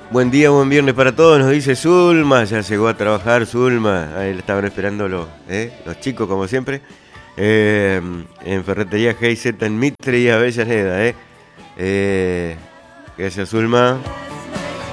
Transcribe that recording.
Buen día, buen viernes para todos, nos dice Zulma, ya llegó a trabajar Zulma, ahí le estaban esperando los chicos como siempre, en Ferretería GZ en Mitre y Avellaneda, gracias Zulma.